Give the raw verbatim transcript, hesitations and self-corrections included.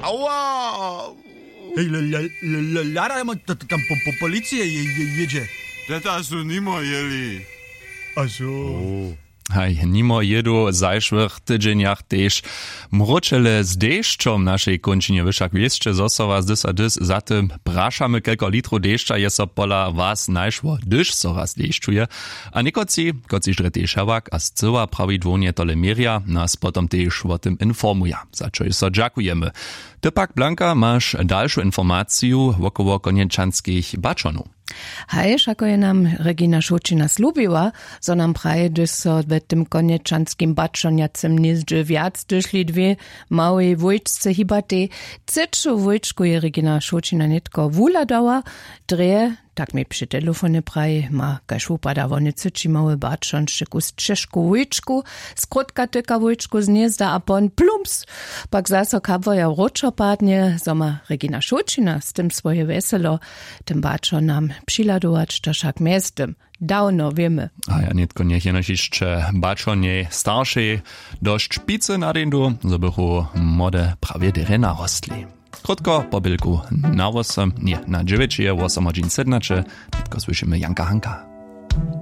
Ała! Hej, Lara, tam po policji jedzie. Teta su nimo jeli. A so. Hej, nimo jedu zajszłych tydzieniach też mroczele z deszczom naszej kończynie wyszak wieszcze zosowa z dys a dys za tym praszamy kelko litru deszcza je so pola was najszło dysz so raz deszczuje, a niekoci, koci żrety szawak a zcyła prawidłownie tole mieria nas potom też o tym informuja, za co so dziękujemy. Ty pak, Blanka, masz dalszą informację wokoło konieczanskich baczonów. Hajesz, ako je nam Regina Šučina slubiła, zo nam praje, gdyż so w tym konieczanskim baczoniacym niezdrzy wiac dyszli dwie małe wojczce chyba te cyczu wojczku je Regina Šučina nitko wula dała, dreje, tak mi przy telefonie praje, ma każ upada wony cyci małe baczonszczyku z czeszku wojczku, skrótka tyka wojczku z niezda, a pon plumps, pak zaso kabwoja roczo padnie, zo ma Regina Šučina z tym swoje weselo, tym baczonam přiladować to však miestem. Dawno wiemy. A ja nitko niech jenoś jeszcze baczonie starszej dość szpicy na rindu, so bychu mode prawie derena rostli. Krótko po bilku na osem, nie, na dziewięć, osem godzin sednacze, tylko słyszymy Janka Hanka.